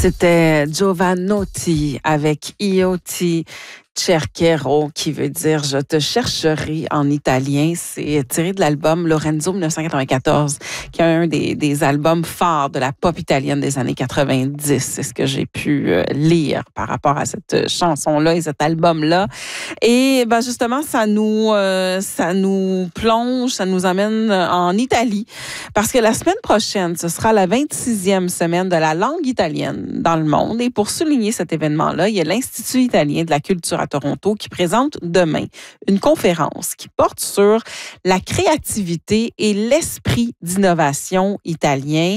C'était Giovanotti avec Io ti cercherò, qui veut dire « Je te chercherai » en italien. C'est tiré de l'album Lorenzo 1994, qui est un des albums phares de la pop italienne des années 90. C'est ce que j'ai pu lire par rapport à cette chanson-là et cet album-là. Et ben justement, ça nous plonge, ça nous amène en Italie, parce que la semaine prochaine, ce sera la 26e semaine de la langue italienne dans le monde. Et pour souligner cet événement-là, il y a l'Institut italien de la culture à Toronto qui présente demain une conférence qui porte sur la créativité et l'esprit d'innovation italien.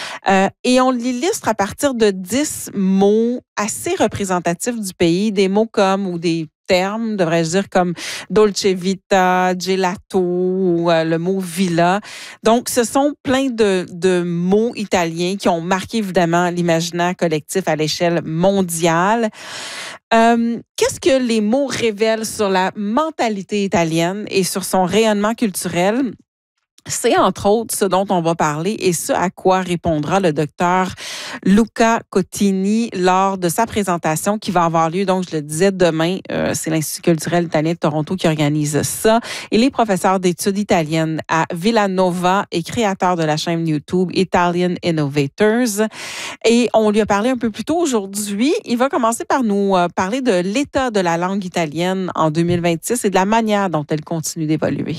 Et on l'illustre à partir de 10 mots assez représentatifs du pays, des mots comme, ou des termes, devrais-je dire, comme dolce vita, gelato, ou le mot villa. Donc, ce sont plein de mots italiens qui ont marqué évidemment l'imaginaire collectif à l'échelle mondiale. Qu'est-ce que les mots révèlent sur la mentalité italienne et sur son rayonnement culturel? C'est entre autres ce dont on va parler et ce à quoi répondra le docteur Luca Cotini lors de sa présentation qui va avoir lieu, donc je le disais, demain. C'est l'Institut culturel italien de Toronto qui organise ça. Il est professeur d'études italiennes à Villanova et créateur de la chaîne YouTube Italian Innovators. Et on lui a parlé un peu plus tôt aujourd'hui. Il va commencer par nous parler de l'état de la langue italienne en 2026 et de la manière dont elle continue d'évoluer.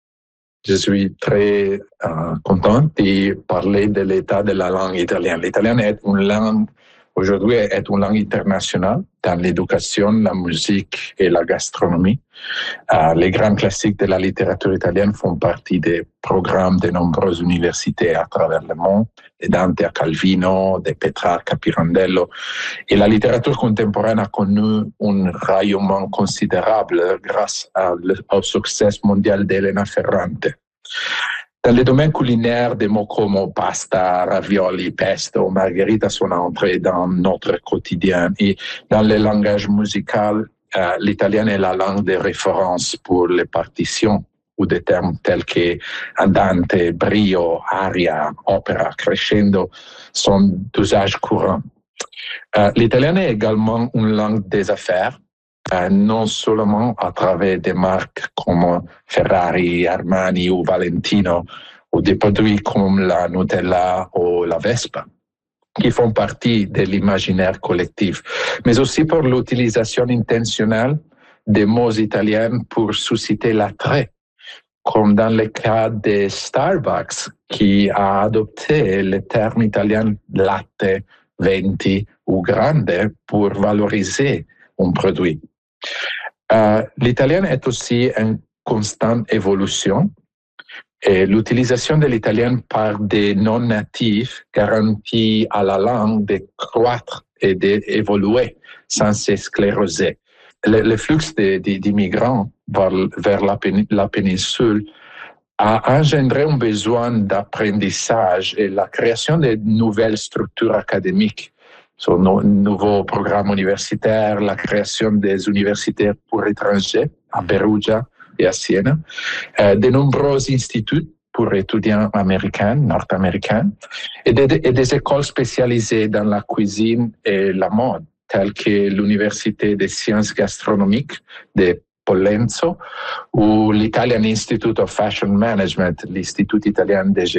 Je suis très content de parler de l'état de la langue italienne. L'italien est une langue, aujourd'hui, est une langue internationale dans l'éducation, la musique et la gastronomie. Les grands classiques de la littérature italienne font partie des programmes de nombreuses universités à travers le monde, de Dante à Calvino, de Petrarca à Pirandello. Et la littérature contemporaine a connu un rayonnement considérable grâce au succès mondial d'Elena Ferrante. Dans le domaine culinaire, des mots comme pasta, ravioli, pesto, margherita sont entrés dans notre quotidien. Et dans le langage musical, l'italien est la langue de référence pour les partitions ou des termes tels que andante, brio, aria, opera, crescendo sont d'usage courant. L'italien est également une langue des affaires, non seulement à travers des marques comme Ferrari, Armani ou Valentino, ou des produits comme la Nutella ou la Vespa, qui font partie de l'imaginaire collectif, mais aussi pour l'utilisation intentionnelle des mots italiens pour susciter l'attrait, comme dans le cas de Starbucks, qui a adopté le terme italien latte, venti ou grande pour valoriser un produit. L'italien est aussi en constante évolution et l'utilisation de l'italien par des non-natifs garantit à la langue de croître et d'évoluer sans se scléroser. Le flux d'immigrants vers la péninsule a engendré un besoin d'apprentissage et la création de nouvelles structures académiques. Nouveaux programmes universitaires, la création des universités pour étrangers à Perugia et à Siena, de nombreux instituts pour étudiants américains, nord-américains, et des écoles spécialisées dans la cuisine et la mode, telles que l'Université des sciences gastronomiques de Pollenzo ou l'Italian Institute of Fashion Management, l'Institut italien de gestion